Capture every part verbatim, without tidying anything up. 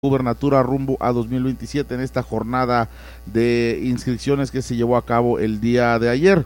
gubernatura rumbo a dos mil veintisiete en esta jornada de inscripciones que se llevó a cabo el día de ayer.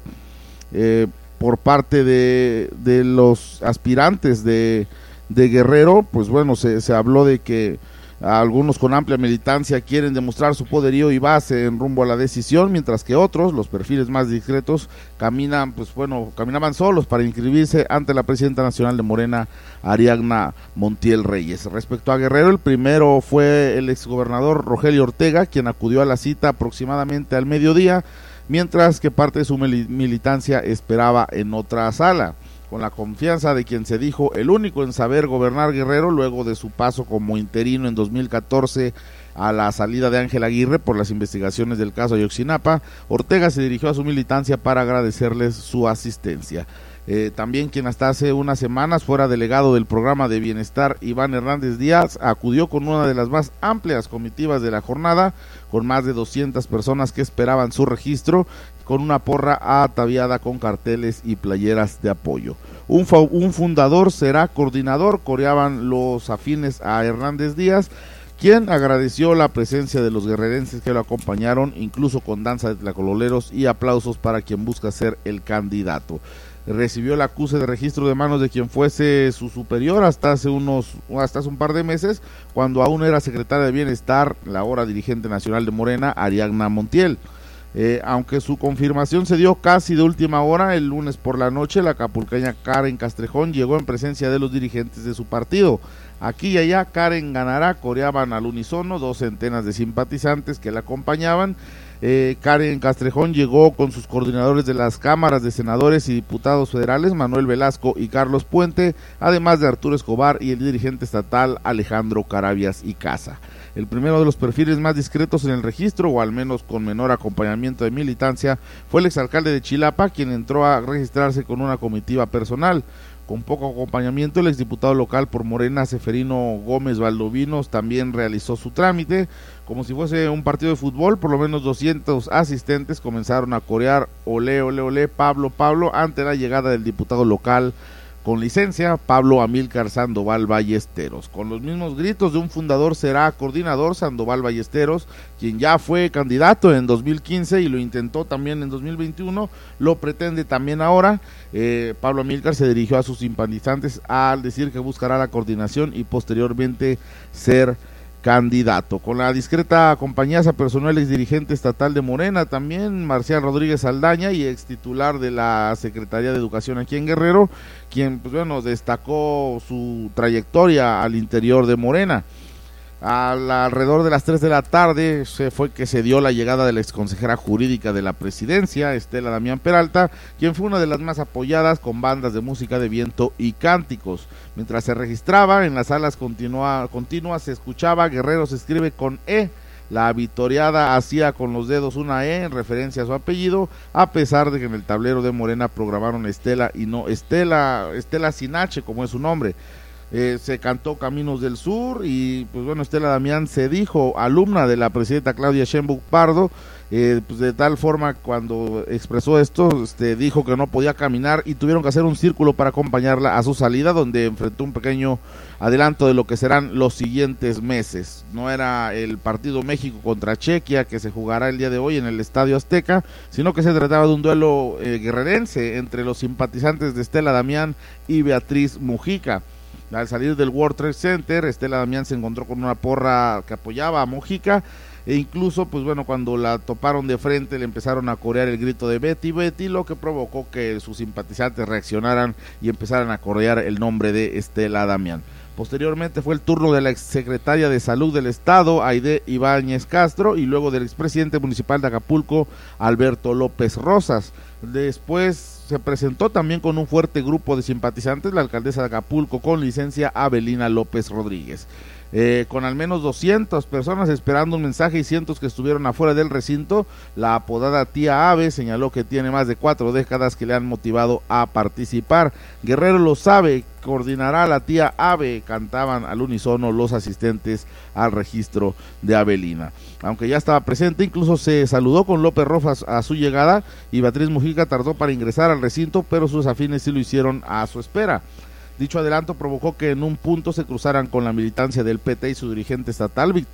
Eh, por parte de, de los aspirantes de, de Guerrero, pues bueno, se, se habló de que algunos con amplia militancia quieren demostrar su poderío y base en rumbo a la decisión, mientras que otros, los perfiles más discretos, caminan, pues bueno, caminaban solos para inscribirse ante la presidenta nacional de Morena, Ariadna Montiel Reyes. Respecto a Guerrero, el primero fue el exgobernador Rogelio Ortega, quien acudió a la cita aproximadamente al mediodía, mientras que parte de su militancia esperaba en otra sala. Con la confianza de quien se dijo el único en saber gobernar Guerrero luego de su paso como interino en dos mil catorce a la salida de Ángel Aguirre por las investigaciones del caso Ayotzinapa, Ortega se dirigió a su militancia para agradecerles su asistencia. Eh, también quien hasta hace unas semanas fuera delegado del programa de bienestar, Iván Hernández Díaz, acudió con una de las más amplias comitivas de la jornada, con más de doscientas personas que esperaban su registro, con una porra ataviada con carteles y playeras de apoyo. Un, un fundador será coordinador, coreaban los afines a Hernández Díaz, quien agradeció la presencia de los guerrerenses que lo acompañaron, incluso con danza de tlacololeros y aplausos para quien busca ser el candidato. Recibió el acuse de registro de manos de quien fuese su superior hasta hace unos hasta hace un par de meses, cuando aún era secretaria de Bienestar, la ahora dirigente nacional de Morena, Ariadna Montiel. Eh, aunque su confirmación se dio casi de última hora, el lunes por la noche, la acapulqueña Karen Castrejón llegó en presencia de los dirigentes de su partido. Aquí y allá, Karen ganará, coreaban al unísono dos centenas de simpatizantes que la acompañaban. Eh, Karen Castrejón llegó con sus coordinadores de las cámaras de senadores y diputados federales, Manuel Velasco y Carlos Puente, además de Arturo Escobar y el dirigente estatal Alejandro Carabias y Casa. El primero de los perfiles más discretos en el registro, o al menos con menor acompañamiento de militancia, fue el exalcalde de Chilapa, quien entró a registrarse con una comitiva personal. Con poco acompañamiento, el exdiputado local por Morena, Seferino Gómez Valdovinos, también realizó su trámite. Como si fuese un partido de fútbol, por lo menos doscientos asistentes comenzaron a corear olé, olé, olé, Pablo, Pablo, ante la llegada del diputado local con licencia, Pablo Amílcar Sandoval Ballesteros. Con los mismos gritos de un fundador será coordinador, Sandoval Ballesteros, quien ya fue candidato en dos mil quince y lo intentó también en dos mil veintiuno, lo pretende también ahora. Eh, Pablo Amílcar se dirigió a sus simpatizantes al decir que buscará la coordinación y posteriormente ser candidato. Con la discreta compañía se personó el exdirigente estatal de Morena, también Marcial Rodríguez Aldaña, y ex titular de la Secretaría de Educación aquí en Guerrero, quien pues bueno destacó su trayectoria al interior de Morena. Al, alrededor de las tres de la tarde se fue que se dio la llegada de la exconsejera jurídica de la presidencia, Estela Damián Peralta, quien fue una de las más apoyadas con bandas de música de viento y cánticos. Mientras se registraba, en las salas continua, continuas se escuchaba Guerrero se escribe con E. La vitoreada hacía con los dedos una E en referencia a su apellido, a pesar de que en el tablero de Morena programaron Estela y no Estela, Estela sin H, como es su nombre. Eh, se cantó Caminos del Sur y pues bueno, Estela Damián se dijo alumna de la presidenta Claudia Sheinbaum Pardo, eh, pues de tal forma cuando expresó esto, este, dijo que no podía caminar y tuvieron que hacer un círculo para acompañarla a su salida, donde enfrentó un pequeño adelanto de lo que serán los siguientes meses. No era el partido México contra Chequia que se jugará el día de hoy en el Estadio Azteca, sino que se trataba de un duelo eh, guerrerense entre los simpatizantes de Estela Damián y Beatriz Mujica. Al salir del World Trade Center, Estela Damián se encontró con una porra que apoyaba a Mujica, e incluso, pues bueno, cuando la toparon de frente, le empezaron a corear el grito de Betty, Betty, lo que provocó que sus simpatizantes reaccionaran y empezaran a corear el nombre de Estela Damián. Posteriormente fue el turno de la exsecretaria de Salud del Estado, Aide Ibáñez Castro, y luego del expresidente municipal de Acapulco, Alberto López Rosas. Después se presentó también con un fuerte grupo de simpatizantes la alcaldesa de Acapulco con licencia, Abelina López Rodríguez. Eh, con al menos doscientas personas esperando un mensaje y cientos que estuvieron afuera del recinto, la apodada Tía Ave señaló que tiene más de cuatro décadas que le han motivado a participar. Guerrero lo sabe, coordinará a la Tía Ave, cantaban al unísono los asistentes al registro de Abelina. Aunque ya estaba presente, incluso se saludó con López Rosas a su llegada, y Beatriz Mujica tardó para ingresar al recinto, pero sus afines sí lo hicieron a su espera. Dicho adelanto provocó que en un punto se cruzaran con la militancia del P T y su dirigente estatal,